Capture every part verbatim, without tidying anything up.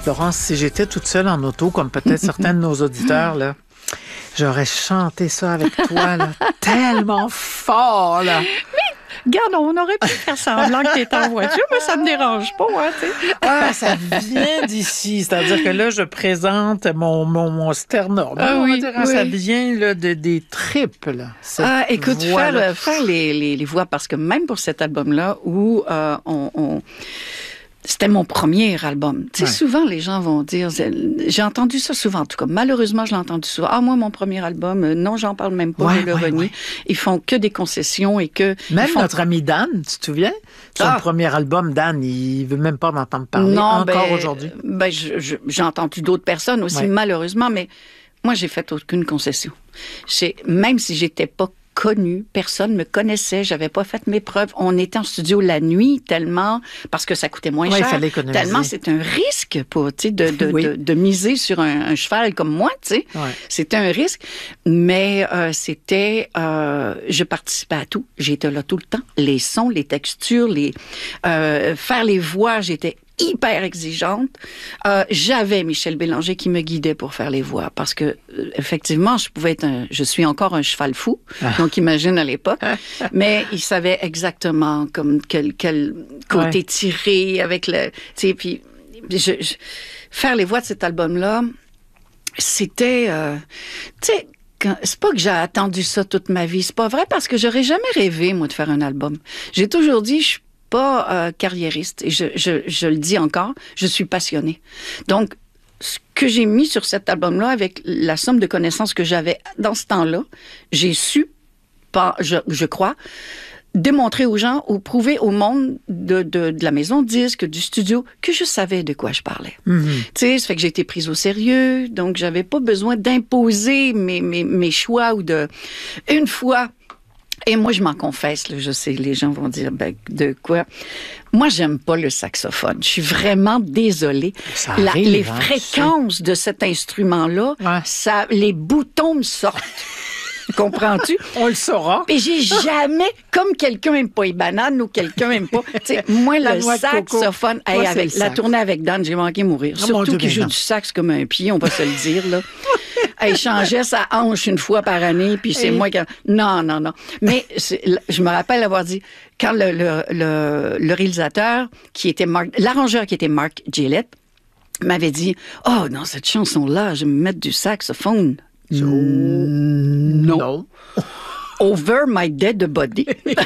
Laurence, si j'étais toute seule en auto, comme peut-être certains de nos auditeurs, là, j'aurais chanté ça avec toi, là, tellement fort, là. Regarde, on aurait pu faire semblant que tu étais en voiture, mais ça me dérange pas, hein, tu sais. Ah, ça vient d'ici. C'est-à-dire que là, je présente mon, mon, mon sternum. Ah, on oui, va dire, oui. Ça vient là, de, des tripes, là. Ah, écoute, voix, faire, euh, faire les, les, les voix, parce que même pour cet album-là, où euh, on... on c'était mon premier album. Tu sais, ouais. souvent, les gens vont dire... J'ai entendu ça souvent, en tout cas. Malheureusement, je l'ai entendu souvent. Ah, moi, mon premier album, euh, non, j'en parle même pas, ouais, je le ouais, renie. Ouais. Ils font que des concessions et que... Même font... notre ami Dan, tu te souviens? Son ah. premier album, Dan, il veut même pas m'entendre parler. Non, encore ben, aujourd'hui. Ben, je, je, j'ai entendu d'autres personnes aussi, ouais. malheureusement, mais moi, j'ai fait aucune concession. J'ai, même si j'étais pas connue, personne me connaissait, j'avais pas fait mes preuves. On était en studio la nuit tellement, parce que ça coûtait moins ouais, cher. Il fallait économiser. Tellement c'est un risque pour, tu sais, de, de, oui. de, de miser sur un, un cheval comme moi, tu sais. Ouais. C'était un risque, mais euh, c'était, euh, je participais à tout. J'étais là tout le temps. Les sons, les textures, les euh, faire les voix, j'étais hyper exigeante. Euh, j'avais Michel Bélanger qui me guidait pour faire les voix parce que euh, effectivement, je pouvais être un, je suis encore un cheval fou. Ah. Donc imagine à l'époque, mais il savait exactement comme quel quel côté ouais. tirer avec le, tu sais, puis je, je, faire les voix de cet album-là, c'était, euh, tu sais. C'est pas que j'ai attendu ça toute ma vie, c'est pas vrai parce que j'aurais jamais rêvé moi de faire un album. J'ai toujours dit je suis pas euh, carriériste et je, je, je le dis encore, je suis passionnée. Donc ce que j'ai mis sur cet album-là avec la somme de connaissances que j'avais dans ce temps-là, j'ai su, pas, je, je crois, démontrer aux gens ou prouver au monde de, de, de la maison de disque, du studio, que je savais de quoi je parlais. Mm-hmm. Tu sais, ça fait que j'ai été prise au sérieux, donc j'avais pas besoin d'imposer mes, mes, mes choix ou de... Une fois... Et moi, je m'en confesse, là, je sais, les gens vont dire, ben, de quoi? Moi, j'aime pas le saxophone. Je suis vraiment désolée. Ça La, arrive, les hein, fréquences de cet instrument-là, ouais. ça, les boutons me sortent. Comprends-tu? On le saura. Et j'ai jamais, comme quelqu'un aime pas les bananes ou quelqu'un aime pas, tu sais, moi, le saxophone, hey, moi, avec, la tournée avec Dan, j'ai manqué mourir. Oh, surtout qu'il joue non. du sax comme un pied, on va se le dire, là. Elle changeait sa hanche une fois par année, puis c'est hey. moi qui... Non, non, non. Mais je me rappelle avoir dit, quand le, le, le, le réalisateur, qui était Mark, l'arrangeur qui était Mark Gillett, m'avait dit, « Oh, dans cette chanson-là, je vais me mettre du saxophone. » So, non. non. Over my dead body. Et personne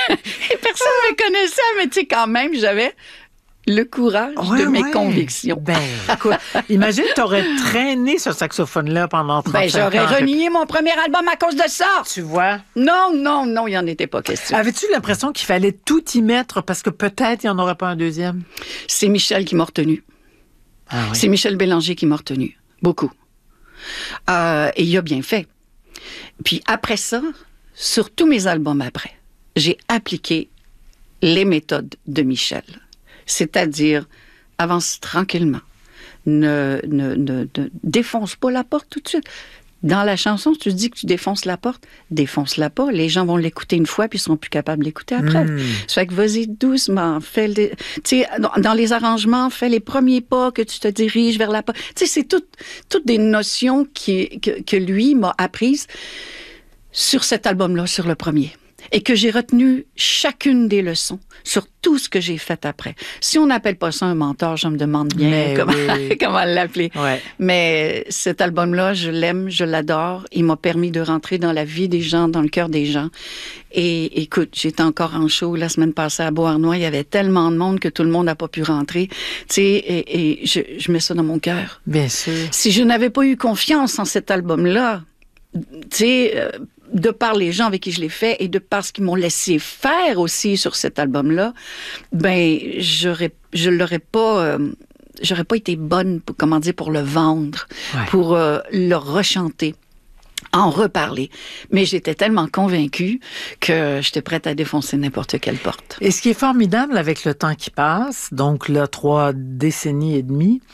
ne me connaissait, mais tu sais, quand même, j'avais... le courage ouais, de mes ouais. convictions. Ben, écoute, imagine, t'aurais traîné ce saxophone-là pendant trente-cinq ben, j'aurais ans. J'aurais renié mon premier album à cause de ça. Tu vois? Non, non, non, il n'y en était pas question. Avais-tu l'impression qu'il fallait tout y mettre parce que peut-être il n'y en aurait pas un deuxième? C'est Michel qui m'a retenu. Ah, oui. C'est Michel Bélanger qui m'a retenu. Beaucoup. Euh, et il a bien fait. Puis après ça, sur tous mes albums après, j'ai appliqué les méthodes de Michel. C'est-à-dire, avance tranquillement. Ne, ne, ne, ne défonce pas la porte tout de suite. Dans la chanson, tu dis que tu défonces la porte, défonce-la pas. Les gens vont l'écouter une fois puis ils seront plus capables de l'écouter après. Mmh. Ça fait que vas-y doucement, fais les, tu sais, dans les arrangements, fais les premiers pas que tu te diriges vers la porte. Tu sais, c'est toutes toutes des notions qui, que, que lui m'a apprises sur cet album-là, sur le premier. Et que j'ai retenu chacune des leçons sur tout ce que j'ai fait après. Si on n'appelle pas ça un mentor, je me demande bien Mais comment, oui. comment l'appeler. Ouais. Mais cet album-là, je l'aime, je l'adore. Il m'a permis de rentrer dans la vie des gens, dans le cœur des gens. Et écoute, j'étais encore en show la semaine passée à Beauharnois. Il y avait tellement de monde que tout le monde n'a pas pu rentrer. Tu sais, et, et je, je mets ça dans mon cœur. Bien sûr. Si je n'avais pas eu confiance en cet album-là, tu sais... Euh, de par les gens avec qui je l'ai fait et de par ce qu'ils m'ont laissé faire aussi sur cet album-là, ben, j'aurais, je l'aurais pas, euh, j'aurais pas été bonne, pour, comment dire, pour le vendre, ouais. pour euh, le rechanter, en reparler. Mais j'étais tellement convaincue que j'étais prête à défoncer n'importe quelle porte. Et ce qui est formidable avec le temps qui passe, donc là, trois décennies et demie,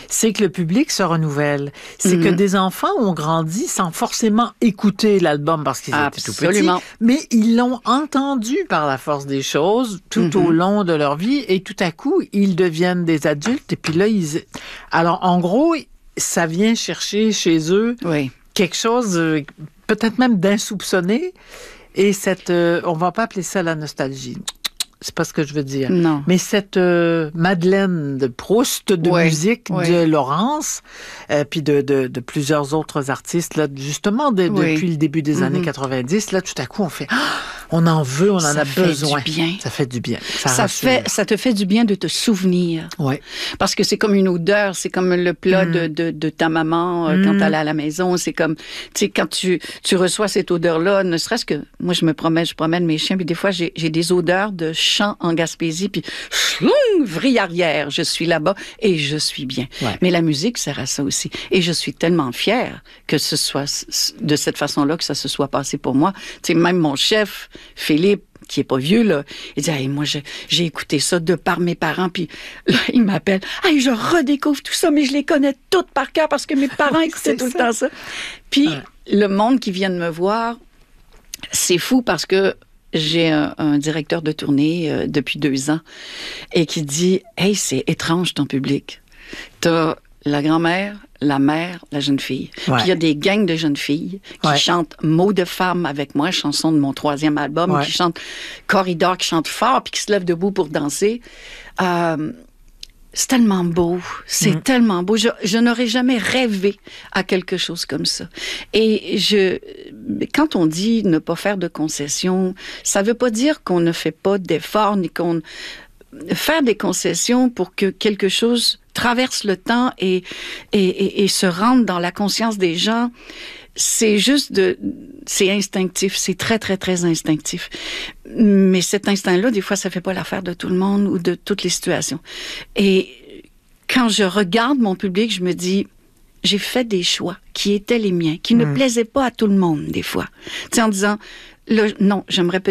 c'est que le public se renouvelle. C'est Mm-hmm. que des enfants ont grandi sans forcément écouter l'album parce qu'ils étaient tout petits. Absolument. Mais ils l'ont entendu par la force des choses tout Mm-hmm. au long de leur vie et tout à coup, ils deviennent des adultes et puis là, ils... Alors, en gros, ça vient chercher chez eux Oui. quelque chose, euh, peut-être même d'insoupçonné et cette... euh, on va pas appeler ça la nostalgie. C'est pas ce que je veux dire. Non. Mais cette euh, Madeleine de Proust de Ouais, musique ouais. de Laurence, euh, puis de, de, de plusieurs autres artistes, là, justement, de, Oui. depuis le début des Mm-hmm. années quatre-vingt-dix, là, tout à coup, on fait, ah, on en veut, on en Ça a fait besoin. du bien. Ça fait du bien. Ça, Ça, rassure. fait, ça te fait du bien de te souvenir. Ouais. Parce que c'est comme une odeur, c'est comme le plat Mm. de, de, de ta maman euh, quand Mm. elle est à la maison. C'est comme, tu sais, quand tu, tu reçois cette odeur-là, ne serait-ce que, moi, je me promène, je promène mes chiens, puis des fois, j'ai, j'ai des odeurs de champs en Gaspésie, puis chlong, vrille arrière, je suis là-bas et je suis bien. Ouais. Mais la musique sert à ça aussi. Et je suis tellement fière que ce soit de cette façon-là que ça se soit passé pour moi. Tu sais, même mon chef, Philippe, qui est pas vieux, là, il dit, hey, moi, j'ai, j'ai écouté ça de par mes parents, puis là, il m'appelle, hey, je redécouvre tout ça, mais je les connais toutes par cœur parce que mes parents écoutaient C'est tout ça. le temps ça. Puis, Ouais. le monde qui vient de me voir, c'est fou parce que j'ai un, un directeur de tournée euh, depuis deux ans et qui dit, hey, c'est étrange ton public. T'as la grand-mère, la mère, la jeune fille. Ouais. Puis il y a des gangs de jeunes filles qui Ouais. chantent Mots de femme avec moi, chanson de mon troisième album, Ouais. qui chantent Corridor, qui chantent fort, puis qui se lèvent debout pour danser. Euh, c'est tellement beau, c'est Mm. tellement beau. Je, je n'aurais jamais rêvé à quelque chose comme ça. Et je, quand on dit ne pas faire de concessions, ça veut pas dire qu'on ne fait pas d'efforts, ni qu'on faire des concessions pour que quelque chose traverse le temps et, et, et, et se rende dans la conscience des gens, c'est juste de... C'est instinctif, c'est très, très, très instinctif. Mais cet instinct-là, des fois, ça fait pas l'affaire de tout le monde ou de toutes les situations. Et quand je regarde mon public, je me dis... J'ai fait des choix qui étaient les miens, qui ne Mm. plaisaient pas à tout le monde, des fois. Tu sais, en disant, là, non, j'aimerais peut-être